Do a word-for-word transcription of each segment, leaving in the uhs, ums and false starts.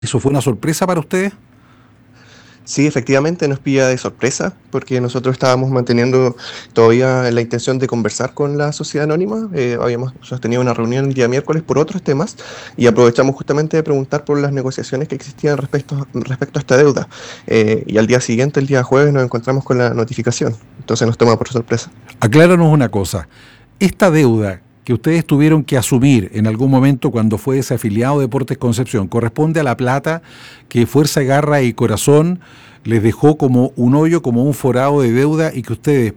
¿Eso fue una sorpresa para ustedes? Sí, efectivamente nos pilla de sorpresa porque nosotros estábamos manteniendo todavía la intención de conversar con la sociedad anónima. Eh, habíamos sostenido una reunión el día miércoles por otros temas y aprovechamos justamente de preguntar por las negociaciones que existían respecto, respecto a esta deuda. Eh, y al día siguiente, el día jueves, nos encontramos con la notificación. Entonces nos toma por sorpresa. Acláranos una cosa. Esta deuda que ustedes tuvieron que asumir en algún momento cuando fue desafiliado Deportes Concepción, ¿corresponde a la plata que Fuerza, Garra y Corazón les dejó como un hoyo, como un forado de deuda y que ustedes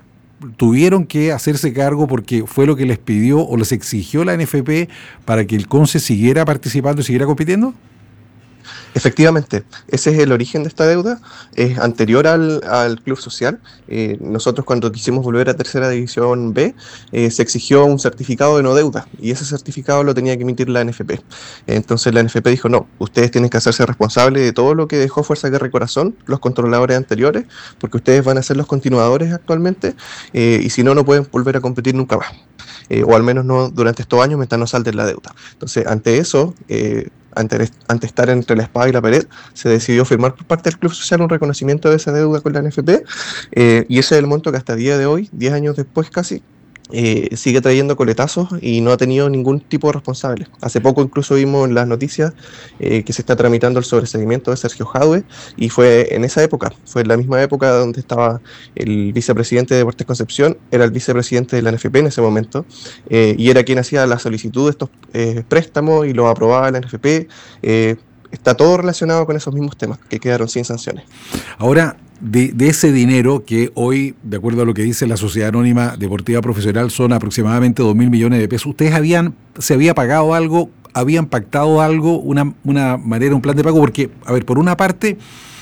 tuvieron que hacerse cargo porque fue lo que les pidió o les exigió la N F P para que el CONCE siguiera participando y siguiera compitiendo? Efectivamente, ese es el origen de esta deuda, es anterior al, al club social. Eh, nosotros cuando quisimos volver a Tercera División B, eh, se exigió un certificado de no deuda y ese certificado lo tenía que emitir la N F P. Entonces la N F P dijo, no, ustedes tienen que hacerse responsables de todo lo que dejó Fuerza, Guerra y Corazón, los controladores anteriores, porque ustedes van a ser los continuadores actualmente, eh, y si no, no pueden volver a competir nunca más. Eh, o al menos no durante estos años mientras no salden la deuda. Entonces, ante eso, eh, ante, ante estar entre la espada y la pared, se decidió firmar por parte del Club Social un reconocimiento de esa deuda con la N F P, eh, y ese es el monto que hasta el día de hoy, diez años después casi, Eh, sigue trayendo coletazos y no ha tenido ningún tipo de responsable. Hace poco incluso vimos en las noticias eh, que se está tramitando el sobreseimiento de Sergio Jadue y fue en esa época, fue en la misma época donde estaba el vicepresidente de Deportes Concepción, era el vicepresidente de la N F P en ese momento, eh, y era quien hacía la solicitud de estos eh, préstamos y los aprobaba la N F P. Eh, está todo relacionado con esos mismos temas que quedaron sin sanciones. Ahora, de, de ese dinero que hoy, de acuerdo a lo que dice la Sociedad Anónima Deportiva Profesional, son aproximadamente dos mil millones de pesos, ¿ustedes habían, se había pagado algo, habían pactado algo, una, una manera, un plan de pago? Porque, a ver, por una parte,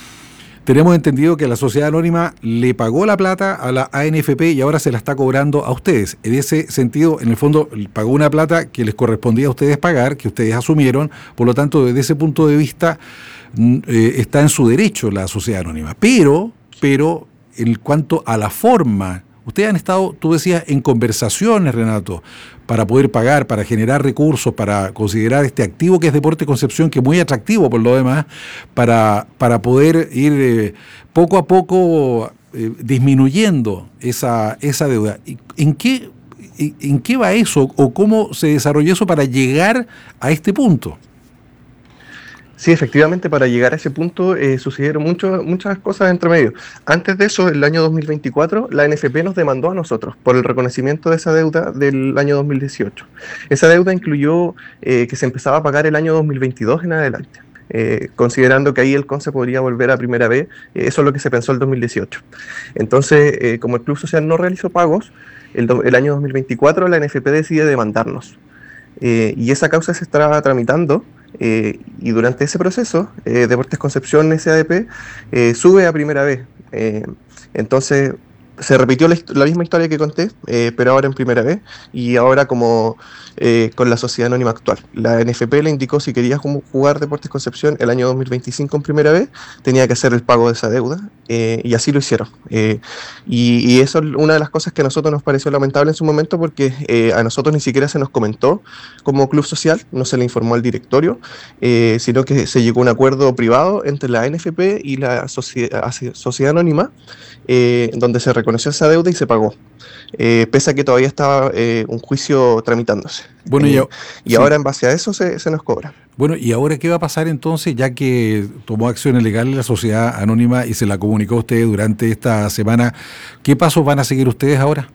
tenemos entendido que la Sociedad Anónima le pagó la plata a la A N F P y ahora se la está cobrando a ustedes. En ese sentido, en el fondo, pagó una plata que les correspondía a ustedes pagar, que ustedes asumieron, por lo tanto, desde ese punto de vista, eh, está en su derecho la Sociedad Anónima. Pero, pero, en cuanto a la forma, ustedes han estado, tú decías, en conversaciones, Renato, para poder pagar, para generar recursos, para considerar este activo que es Deportes Concepción, que es muy atractivo por lo demás, para, para poder ir eh, poco a poco eh, disminuyendo esa, esa deuda. ¿En qué, ¿En qué va eso o cómo se desarrolló eso para llegar a este punto? Sí, efectivamente, para llegar a ese punto eh, sucedieron mucho, muchas cosas entre medio. Antes de eso, el año dos mil veinticuatro, la N F P nos demandó a nosotros por el reconocimiento de esa deuda del año dos mil dieciocho. Esa deuda incluyó eh, que se empezaba a pagar el año dos mil veintidós en adelante. Eh, considerando que ahí el CONCE podría volver a primera B, eh, eso es lo que se pensó el dos mil dieciocho. Entonces, eh, como el Club Social no realizó pagos, el, do, el año dos mil veinticuatro la N F P decide demandarnos. Eh, y esa causa se estaba tramitando. Eh, y durante ese proceso, eh, Deportes Concepción S A D P eh, sube a primera vez. Eh, entonces, se repitió la, la misma historia que conté, eh, pero ahora en primera vez y ahora como eh, con la sociedad anónima actual. La N F P le indicó si quería jugar Deportes Concepción el año dos mil veinticinco en primera vez, tenía que hacer el pago de esa deuda, eh, y así lo hicieron. Eh, y, y eso es una de las cosas que a nosotros nos pareció lamentable en su momento porque eh, a nosotros ni siquiera se nos comentó como club social, no se le informó al directorio, eh, sino que se llegó a un acuerdo privado entre la N F P y la sociedad, sociedad anónima, eh, donde se reconoció esa deuda y se pagó, eh, pese a que todavía estaba eh, un juicio tramitándose. Bueno, eh, ya, y sí. ahora en base a eso se, se nos cobra. Bueno, ¿y ahora qué va a pasar entonces, ya que tomó acciones legales la Sociedad Anónima y se la comunicó a ustedes durante esta semana? ¿Qué pasos van a seguir ustedes ahora?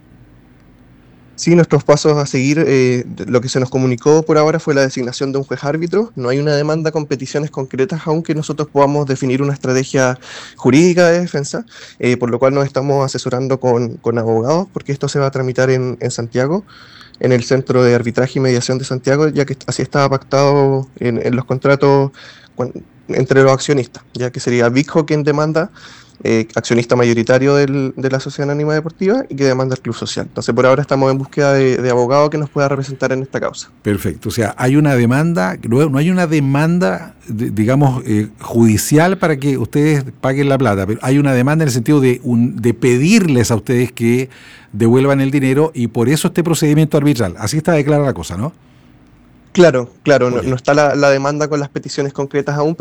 Sí, nuestros pasos a seguir, eh, lo que se nos comunicó por ahora fue la designación de un juez árbitro. No hay una demanda con peticiones concretas, aunque nosotros podamos definir una estrategia jurídica de defensa, eh, por lo cual nos estamos asesorando con, con abogados, porque esto se va a tramitar en, en Santiago, en el Centro de Arbitraje y Mediación de Santiago, ya que así estaba pactado en, en los contratos con, entre los accionistas, ya que sería Vigho quien demanda, Eh, accionista mayoritario del, de la Sociedad Anónima Deportiva y que demanda el Club Social. Entonces, por ahora estamos en búsqueda de, de abogado que nos pueda representar en esta causa. Perfecto. O sea, hay una demanda, no hay una demanda, digamos, eh, judicial para que ustedes paguen la plata, pero hay una demanda en el sentido de, un, de pedirles a ustedes que devuelvan el dinero y por eso este procedimiento arbitral. Así está declarada la cosa, ¿no? Claro, claro, no, Ok. no está la, la demanda con las peticiones concretas aún,